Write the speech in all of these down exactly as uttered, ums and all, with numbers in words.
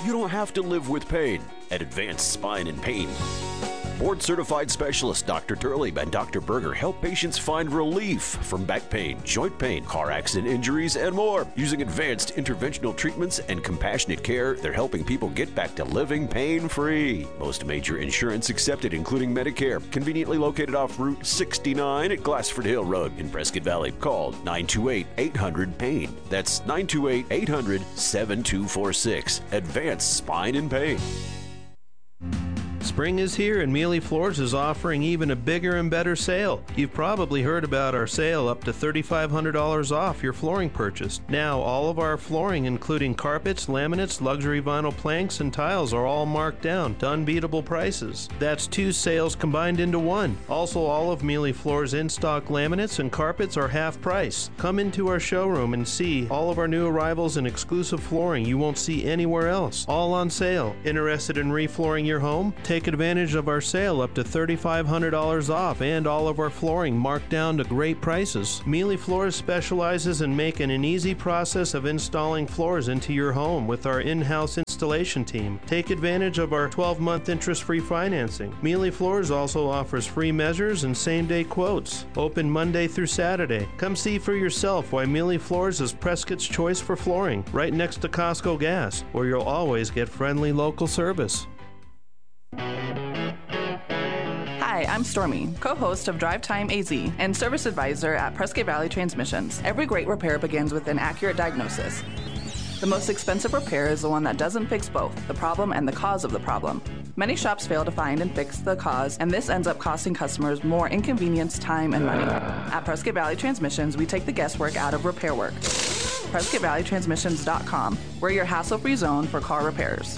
You don't have to live with pain at Advanced Spine and Pain. Board-certified specialists Doctor Turley and Doctor Berger help patients find relief from back pain, joint pain, car accident injuries, and more. Using advanced interventional treatments and compassionate care, they're helping people get back to living pain-free. Most major insurance accepted, including Medicare. Conveniently located off Route sixty-nine at Glassford Hill Road in Prescott Valley. Call nine two eight, eight hundred, pain. That's nine two eight, eight hundred, seven two four six. Advanced Spine and Pain. Spring is here and Mealy Floors is offering even a bigger and better sale. You've probably heard about our sale up to three thousand five hundred dollars off your flooring purchase. Now, all of our flooring, including carpets, laminates, luxury vinyl planks, and tiles, are all marked down to unbeatable prices. That's two sales combined into one. Also, all of Mealy Floors' in-stock laminates and carpets are half price. Come into our showroom and see all of our new arrivals and exclusive flooring you won't see anywhere else. All on sale. Interested in reflooring your home? Take advantage of our sale up to three thousand five hundred dollars off and all of our flooring marked down to great prices. Mealy Floors specializes in making an easy process of installing floors into your home with our in-house installation team. Take advantage of our twelve-month interest-free financing. Mealy Floors also offers free measures and same-day quotes. Open Monday through Saturday. Come see for yourself why Mealy Floors is Prescott's choice for flooring, right next to Costco Gas, where you'll always get friendly local service. Hi, I'm Stormy, co-host of Drive Time A Z and service advisor at Prescott Valley Transmissions. Every great repair begins with an accurate diagnosis. The most expensive repair is the one that doesn't fix both, the problem and the cause of the problem. Many shops fail to find and fix the cause, and this ends up costing customers more inconvenience, time, and money. At Prescott Valley Transmissions, we take the guesswork out of repair work. Prescott Valley Transmissions dot com. We're your hassle-free zone for car repairs.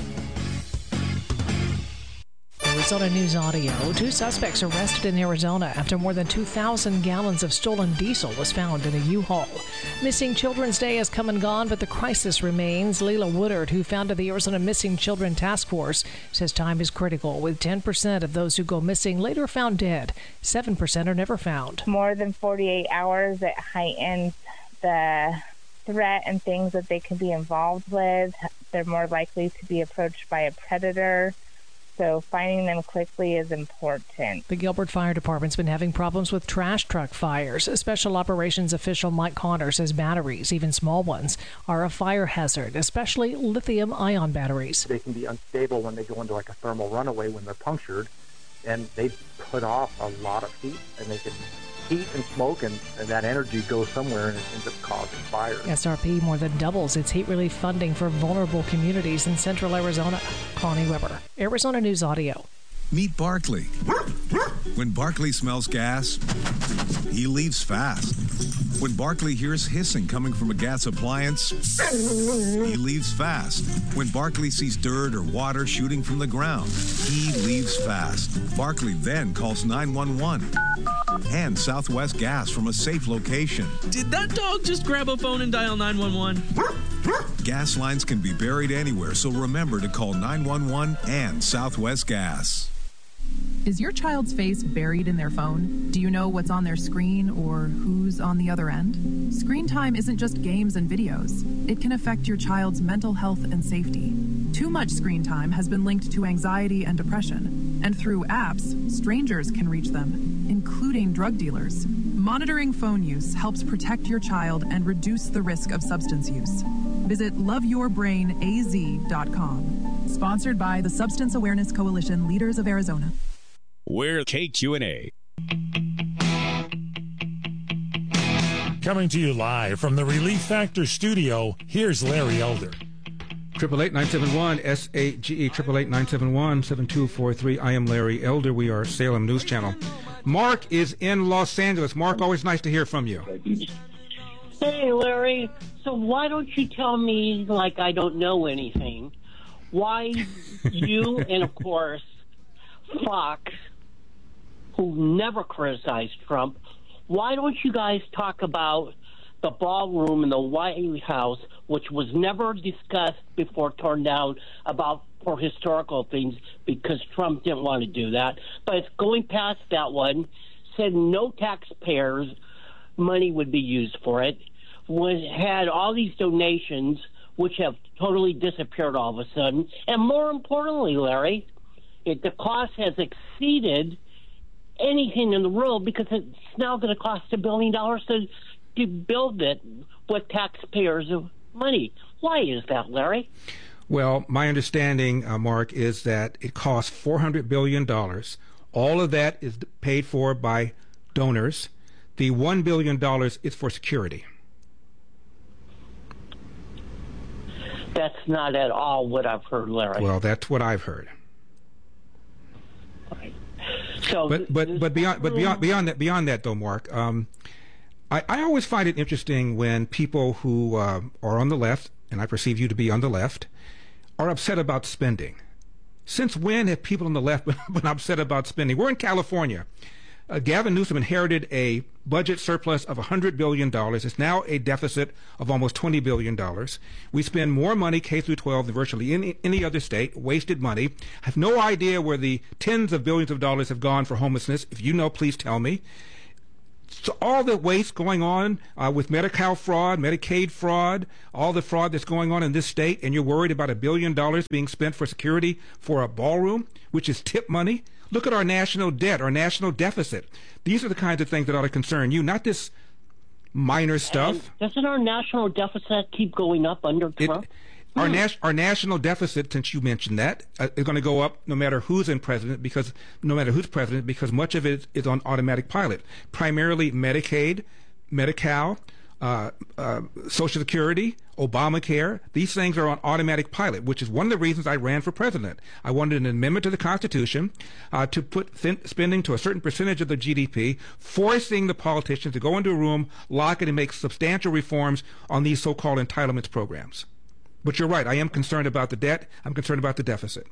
Arizona News Audio. Two suspects arrested in Arizona after more than two thousand gallons of stolen diesel was found in a U-Haul. Missing Children's Day has come and gone, but the crisis remains. Leila Woodard, who founded the Arizona Missing Children Task Force, says time is critical, with ten percent of those who go missing later found dead. seven percent are never found. More than forty-eight hours, it heightens the threat and things that they can be involved with. They're more likely to be approached by a predator. So finding them quickly is important. The Gilbert Fire Department's been having problems with trash truck fires. Special Operations official Mike Connor says batteries, even small ones, are a fire hazard, especially lithium-ion batteries. They can be unstable when they go into like a thermal runaway when they're punctured, and they put off a lot of heat, and they can heat and smoke, and, and that energy goes somewhere and it ends up causing fire. S R P more than doubles its heat relief funding for vulnerable communities in central Arizona. Connie Weber, Arizona News Audio. Meet Barkley. When Barkley smells gas, he leaves fast. When Barkley hears hissing coming from a gas appliance, he leaves fast. When Barkley sees dirt or water shooting from the ground, he leaves fast. Barkley then calls nine one one and Southwest Gas from a safe location. Did that dog just grab a phone and dial nine one one? Gas lines can be buried anywhere, so remember to call nine one one and Southwest Gas. Is your child's face buried in their phone? Do you know what's on their screen or who's on the other end? Screen time isn't just games and videos. It can affect your child's mental health and safety. Too much screen time has been linked to anxiety and depression, and through apps, strangers can reach them, including drug dealers. Monitoring phone use helps protect your child and reduce the risk of substance use. Visit love your brain a z dot com. Sponsored by the Substance Awareness Coalition Leaders of Arizona. We're K Q N A. Coming to you live from the Relief Factor studio, here's Larry Elder. Triple eight nine seven one S A G E triple eight nine seven one seven two four three. I am Larry Elder. We are Salem News Channel. Mark is in Los Angeles. Mark, always nice to hear from you. Hey, Larry. So why don't you tell me like I don't know anything? Why you and of course Fox, who never criticized Trump, why don't you guys talk about the ballroom in the White House, which was never discussed before torn down, about for historical things, because Trump didn't want to do that. But it's going past that one, said no taxpayers' money would be used for it, when it had all these donations, which have totally disappeared all of a sudden. And more importantly, Larry, it, the cost has exceeded anything in the world because it's now going to cost a billion dollars to, to build it with taxpayers' money. Why is that, Larry? Well, my understanding, uh, Mark, is that it costs four hundred billion dollars. All of that is paid for by donors. The one billion dollars is for security. That's not at all what I've heard, Larry. Well, that's what I've heard. Right. So, but but but beyond but beyond beyond that beyond that though, Mark, um, I I always find it interesting when people who uh, are on the left, and I perceive you to be on the left, are upset about spending. Since when have people on the left been, been upset about spending? We're in California. Uh, Gavin Newsom inherited a budget surplus of one hundred billion dollars. It's now a deficit of almost twenty billion dollars. We spend more money K through twelve than virtually any, any other state, wasted money. I have no idea where the tens of billions of dollars have gone for homelessness. If you know, please tell me. So all the waste going on uh, with Medi-Cal fraud, Medicaid fraud, all the fraud that's going on in this state, and you're worried about a billion dollars being spent for security for a ballroom, which is tip money. Look at our national debt, our national deficit. These are the kinds of things that ought to concern you, not this minor stuff. And doesn't our national deficit keep going up under Trump? It, our, nas- our national deficit, since you mentioned that, uh, is going to go up no matter who's in president, because no matter who's president, because much of it is on automatic pilot. Primarily Medicaid, Medi-Cal, uh, uh, Social Security, Obamacare. These things are on automatic pilot, which is one of the reasons I ran for president. I wanted an amendment to the Constitution uh, to put thin- spending to a certain percentage of the G D P, forcing the politicians to go into a room, lock it, and make substantial reforms on these so-called entitlements programs. But you're right. I am concerned about the debt. I'm concerned about the deficit.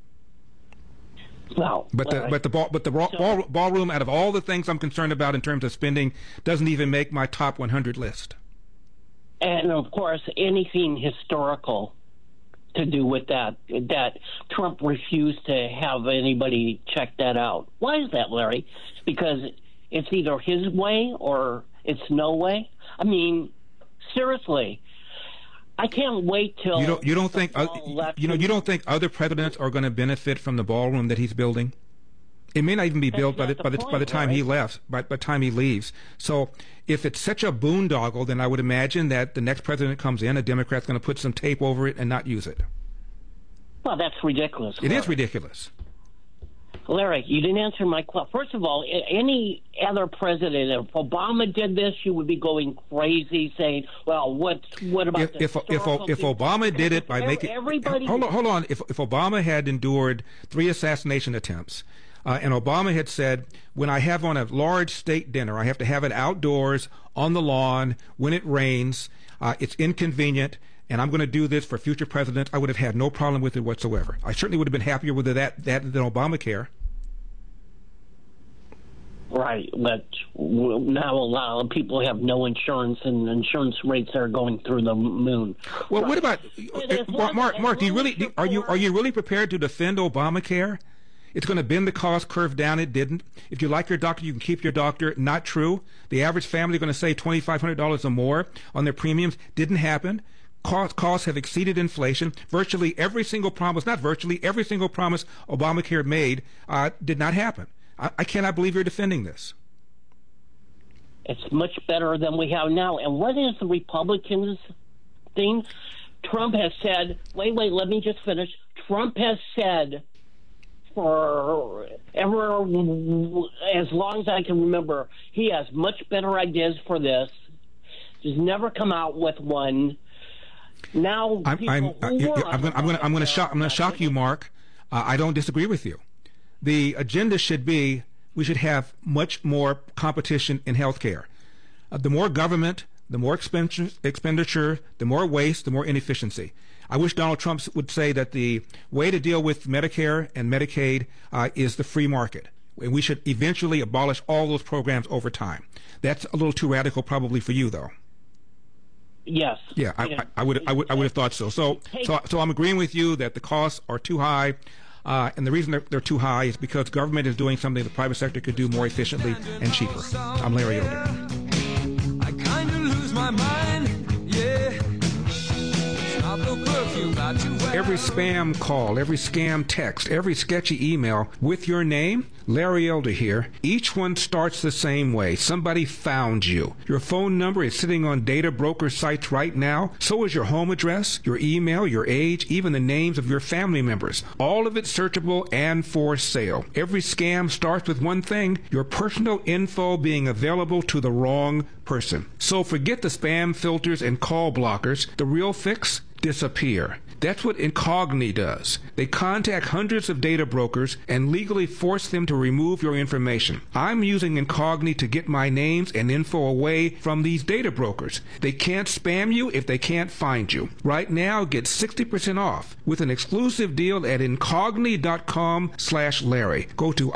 Well, but the well, but the ball but the ball, so, ball, ballroom, out of all the things I'm concerned about in terms of spending, doesn't even make my top one hundred list. And of course, anything historical to do with that, that Trump refused to have anybody check that out. Why is that, Larry? Because it's either his way or it's no way. I mean, seriously. I can't wait till you don't. You don't think uh, you know. You don't think other presidents are going to benefit from the ballroom that he's building? It may not even be built by the, the by the point, by the time right? he left. By, by the time he leaves. So, if it's such a boondoggle, then I would imagine that the next president comes in, a Democrat's going to put some tape over it and not use it. Well, that's ridiculous. It Larry. is ridiculous. Larry, you didn't answer my question. First of all, any other president, if Obama did this, you would be going crazy, saying, "Well, what? What about if the if, if, if Obama did it by making everybody?" Hold on, hold on. If if Obama had endured three assassination attempts, uh, and Obama had said, "When I have on a large state dinner, I have to have it outdoors on the lawn when it rains. Uh, it's inconvenient." And I'm going to do this for future presidents, I would have had no problem with it whatsoever. I certainly would have been happier with that, that than Obamacare. Right, but now a lot of people have no insurance, and insurance rates are going through the moon. Well, right. what about uh, Mark? Mark, do you really do, are you are you really prepared to defend Obamacare? It's going to bend the cost curve down. It didn't. If you like your doctor, you can keep your doctor. Not true. The average family is going to save twenty-five hundred dollars or more on their premiums. Didn't happen. Cost, costs have exceeded inflation. Virtually every single promise, not virtually, every single promise Obamacare made uh, did not happen. I, I cannot believe you're defending this. It's much better than we have now. And what is the Republicans' thing? Trump has said, wait, wait, let me just finish. Trump has said for ever, as long as I can remember, he has much better ideas for this. He's never come out with one. Now, I'm, I'm, uh, I'm going I'm going I'm going to shock I'm going to shock you, Mark. Uh, I don't disagree with you. The agenda should be we should have much more competition in healthcare. Uh, the more government, the more expenditure, expenditure, the more waste, the more inefficiency. I wish Donald Trump would say that the way to deal with Medicare and Medicaid uh, is the free market. And we should eventually abolish all those programs over time. That's a little too radical, probably for you, though. Yes. Yeah, I, I, I would, I would, I would have thought so. So, so, so I'm agreeing with you that the costs are too high, uh, and the reason they're, they're too high is because government is doing something the private sector could do more efficiently and cheaper. I'm Larry Elder. I kind of lose my mind, yeah. Stop Every spam call, every scam text, every sketchy email with your name, Larry Elder here, each one starts the same way. Somebody found you. Your phone number is sitting on data broker sites right now. So is your home address, your email, your age, even the names of your family members. All of it searchable and for sale. Every scam starts with one thing, your personal info being available to the wrong person. So forget the spam filters and call blockers. The real fix? Disappear. That's what Incogni does. They contact hundreds of data brokers and legally force them to remove your information. I'm using Incogni to get my names and info away from these data brokers. They can't spam you if they can't find you. Right now, get sixty percent off with an exclusive deal at Incogni.com slash Larry. Go to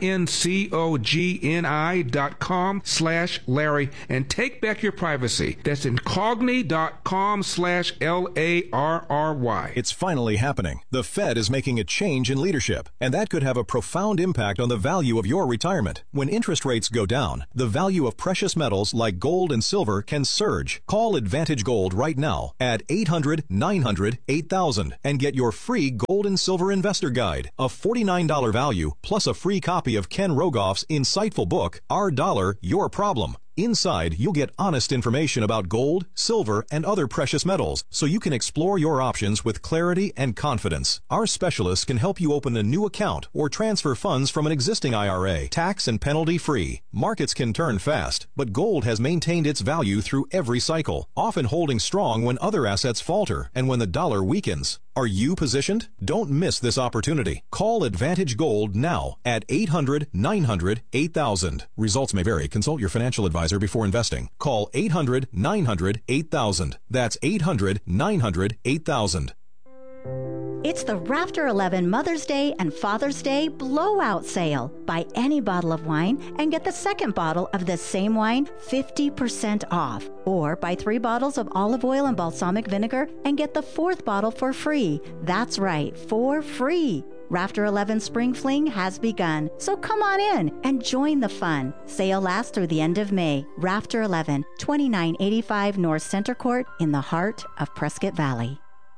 I-N-C-O-G-N-I dot com slash Larry and take back your privacy. That's Incogni.com slash L A R R Y. It's finally happening. The Fed is making a change in leadership, and that could have a profound impact on the value of your retirement. When interest rates go down, the value of precious metals like gold and silver can surge. Call Advantage Gold right now at eight hundred, nine hundred, eight thousand and get your free Gold and Silver Investor Guide, a forty-nine dollars value, plus a free copy of Ken Rogoff's insightful book, Our Dollar, Your Problem. Inside, you'll get honest information about gold, silver, and other precious metals, so you can explore your options with clarity and confidence. Our specialists can help you open a new account or transfer funds from an existing I R A, tax and penalty free. Markets can turn fast, but gold has maintained its value through every cycle, often holding strong when other assets falter and when the dollar weakens. Are you positioned? Don't miss this opportunity. Call Advantage Gold now at eight hundred, nine hundred, eight thousand. Results may vary. Consult your financial advisor before investing. Call eight hundred, nine hundred, eight thousand. That's eight hundred, nine hundred, eight thousand. It's the Rafter eleven Mother's Day and Father's Day blowout sale. Buy any bottle of wine and get the second bottle of the same wine fifty percent off. Or buy three bottles of olive oil and balsamic vinegar and get the fourth bottle for free. That's right, for free. Rafter eleven Spring Fling has begun, so come on in and join the fun. Sale lasts through the end of May. Rafter eleven, twenty-nine eighty-five North Center Court in the heart of Prescott Valley.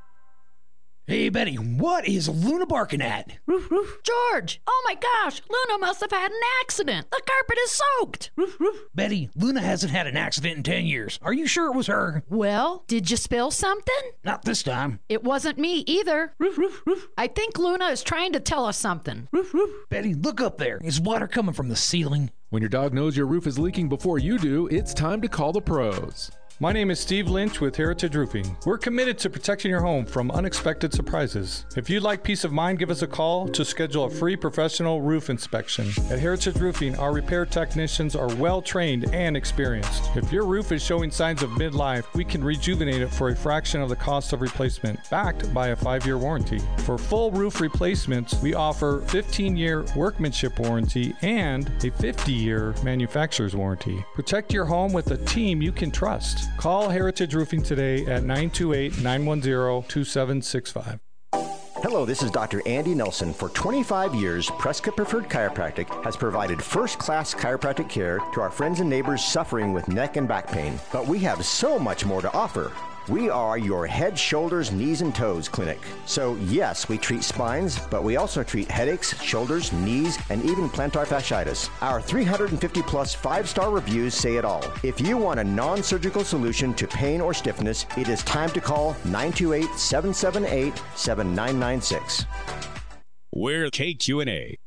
Hey, Betty, what is Luna barking at? Roof, roof. George! Oh my gosh! Luna must have had an accident! The carpet is soaked! Roof, roof. Betty, Luna hasn't had an accident in ten years. Are you sure it was her? Well, did you spill something? Not this time. It wasn't me either. Roof, roof, roof. I think Luna is trying to tell us something. Roof, roof. Betty, look up there. Is water coming from the ceiling? When your dog knows your roof is leaking before you do, it's time to call the pros. My name is Steve Lynch with Heritage Roofing. We're committed to protecting your home from unexpected surprises. If you'd like peace of mind, give us a call to schedule a free professional roof inspection. At Heritage Roofing, our repair technicians are well trained and experienced. If your roof is showing signs of midlife, we can rejuvenate it for a fraction of the cost of replacement, backed by a five-year warranty. For full roof replacements, we offer fifteen-year workmanship warranty and a fifty-year manufacturer's warranty. Protect your home with a team you can trust. Call Heritage Roofing today at nine two eight, nine one zero, two seven six five. Hello, this is Doctor Andy Nelson. For twenty-five years, Prescott Preferred Chiropractic has provided first-class chiropractic care to our friends and neighbors suffering with neck and back pain. But we have so much more to offer. We are your head, shoulders, knees, and toes clinic. So yes, we treat spines, but we also treat headaches, shoulders, knees, and even plantar fasciitis. Our three hundred fifty plus five-star reviews say it all. If you want a non-surgical solution to pain or stiffness, it is time to call nine two eight, seven seven eight, seven nine nine six. We're K Q and A.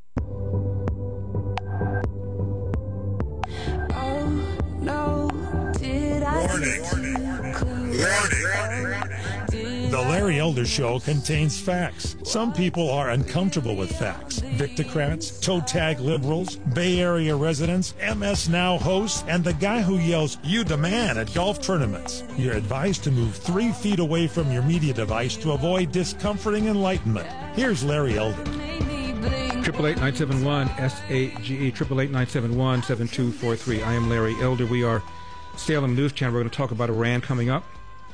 Oh, no, did I Warning. Warning. The Larry Elder Show contains facts. Some people are uncomfortable with facts. Victocrats, toe tag liberals, Bay Area residents, M S Now hosts, and the guy who yells, "You the man" at golf tournaments. You're advised to move three feet away from your media device to avoid discomforting enlightenment. Here's Larry Elder. Triple eight nine seven one S A G E. Triple eight nine seven one seven two four three. I am Larry Elder. We are Salem News Channel. We're going to talk about Iran coming up.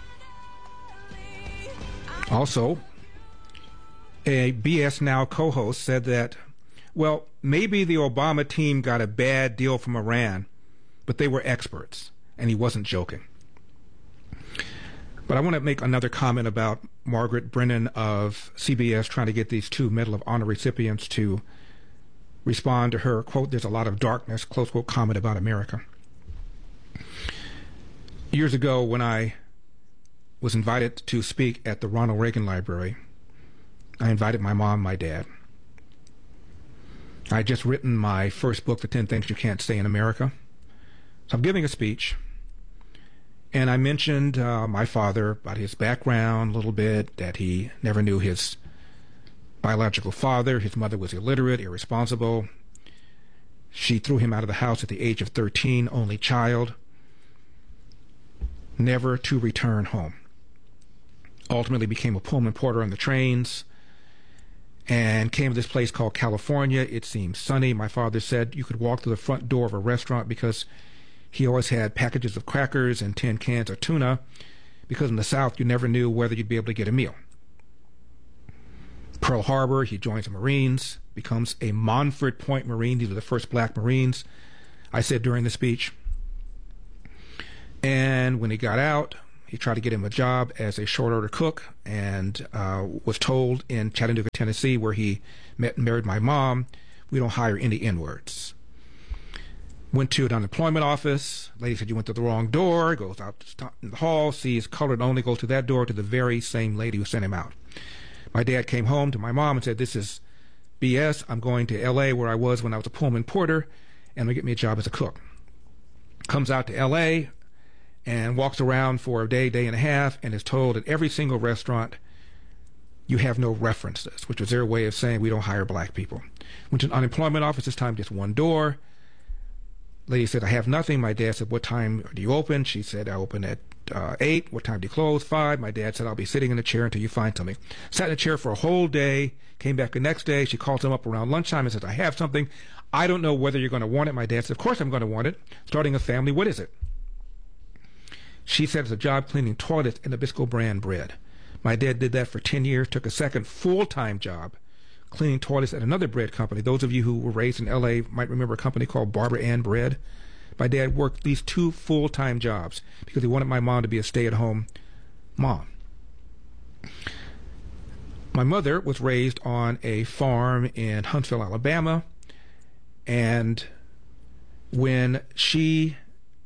Also, a B S Now co-host said that, well, maybe the Obama team got a bad deal from Iran, but they were experts, and he wasn't joking. But I want to make another comment about Margaret Brennan of C B S trying to get these two Medal of Honor recipients to respond to her, quote, "There's a lot of darkness," close quote, comment about America. Years ago, when I was invited to speak at the Ronald Reagan Library, I invited my mom, my dad. I had just written my first book, The ten Things You Can't Say in America. So I'm giving a speech, and I mentioned uh, my father, about his background a little bit, that he never knew his biological father. His mother was illiterate, irresponsible. She threw him out of the house at the age of thirteen, only child, never to return home. Ultimately became a Pullman porter on the trains and came to this place called California. It seemed sunny. My father said you could walk through the front door of a restaurant because he always had packages of crackers and tin cans of tuna, because in the South you never knew whether you'd be able to get a meal. Pearl Harbor, he joins the Marines, becomes a Montford Point Marine. These are the first black Marines, I said during the speech. And when he got out, he tried to get him a job as a short order cook, and uh, was told in Chattanooga, Tennessee, where he met and married my mom, we don't hire any N-words. Went to an unemployment office. Lady said, you went to the wrong door. Goes out in the hall, sees colored only, goes to that door, to the very same lady who sent him out. My dad came home to my mom and said, this is B S. I'm going to L A where I was when I was a Pullman porter, and they'll get me a job as a cook. Comes out to L A and walks around for a day, day and a half, and is told at every single restaurant, you have no references, which was their way of saying we don't hire black people. Went to an unemployment office, this time just one door. Lady said, I have nothing. My dad said, what time do you open? She said, I open at uh, eight. What time do you close? Five. My dad said, I'll be sitting in a chair until you find something. Sat in a chair for a whole day, came back the next day. She calls him up around lunchtime and says, I have something. I don't know whether you're going to want it. My dad said, of course I'm going to want it. Starting a family, what is it? She said, it's a job cleaning toilets in Nabisco brand bread. My dad did that for ten years, took a second full-time job cleaning toilets at another bread company. Those of you who were raised in L A might remember a company called Barbara Ann Bread. My dad worked these two full-time jobs because he wanted my mom to be a stay-at-home mom. My mother was raised on a farm in Huntsville, Alabama, and when she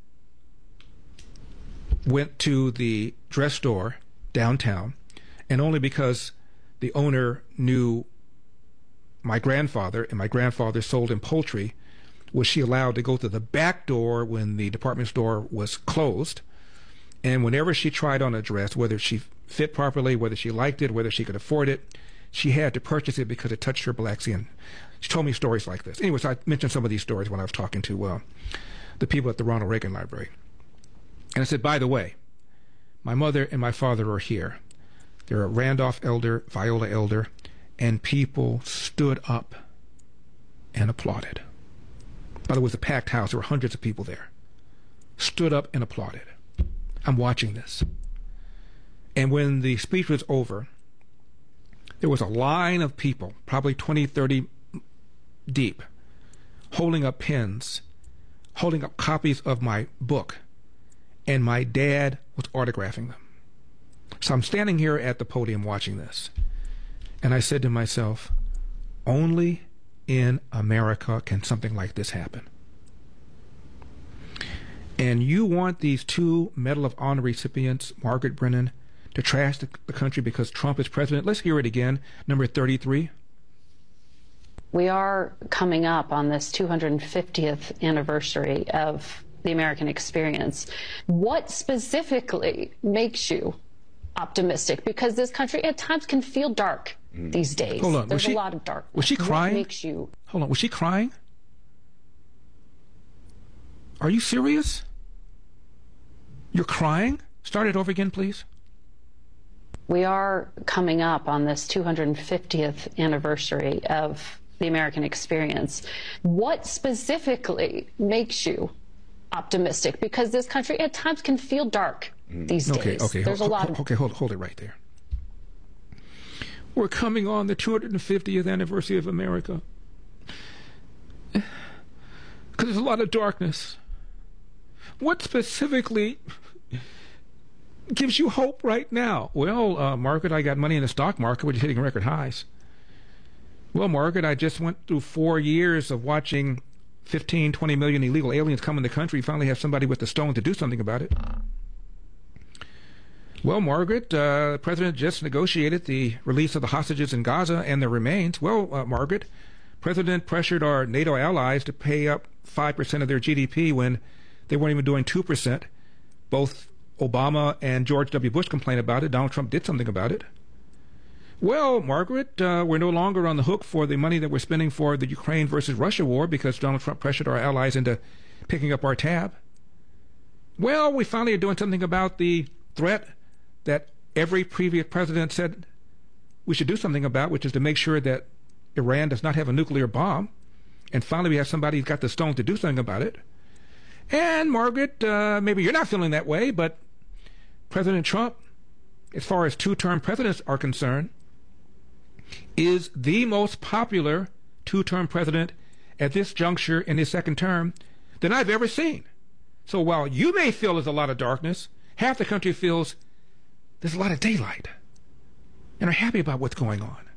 went to the dress store downtown, and only because the owner knew my grandfather, and my grandfather sold him poultry, was she allowed to go to the back door when the department store was closed. And whenever she tried on a dress, whether she fit properly, whether she liked it, whether she could afford it, she had to purchase it because it touched her black skin. She told me stories like this. Anyways, I mentioned some of these stories when I was talking to uh, the people at the Ronald Reagan Library. And I said, by the way, my mother and my father are here. They're a Randolph Elder, Viola Elder, and people stood up and applauded. By the way, it was a packed house. There were hundreds of people there. Stood up and applauded. I'm watching this. And when the speech was over, there was a line of people, probably twenty, thirty deep, holding up pens, holding up copies of my book, and my dad was autographing them. So I'm standing here at the podium watching this, and I said to myself, only in America can something like this happen. And you want these two Medal of Honor recipients, Margaret Brennan, to trash the, the country because Trump is president? Let's hear it again. Number thirty-three. We are coming up on this two hundred fiftieth anniversary of the American experience. What specifically makes you optimistic? Because this country at times can feel dark mm. these days. Hold on. There's she, a lot of darkness. Was she crying? What makes you... Hold on. Was she crying? Are you serious? You're crying? Start it over again, please. We are coming up on this two hundred fiftieth anniversary of the American experience. What specifically makes you optimistic? Because this country at times can feel dark mm. these okay, days. Okay, There's ho- a lot ho- of... Okay, hold, hold it right there. We're coming on the two hundred fiftieth anniversary of America. Because there's a lot of darkness. What specifically gives you hope right now? Well, uh, Margaret, I got money in the stock market, which is hitting record highs. Well, Margaret, I just went through four years of watching fifteen, twenty million illegal aliens come in the country. Finally have somebody with the stone to do something about it. Well, Margaret, uh, the president just negotiated the release of the hostages in Gaza and their remains. Well, uh, Margaret, president pressured our NATO allies to pay up five percent of their G D P when they weren't even doing two percent. Both Obama and George W. Bush complained about it. Donald Trump did something about it. Well, Margaret, uh, we're no longer on the hook for the money that we're spending for the Ukraine versus Russia war because Donald Trump pressured our allies into picking up our tab. Well, we finally are doing something about the threat that every previous president said we should do something about, which is to make sure that Iran does not have a nuclear bomb. And finally, we have somebody who's got the stone to do something about it. And Margaret, uh, maybe you're not feeling that way, but President Trump, as far as two-term presidents are concerned, is the most popular two-term president at this juncture in his second term than I've ever seen. So while you may feel there's a lot of darkness, half the country feels there's a lot of daylight and are happy about what's going on.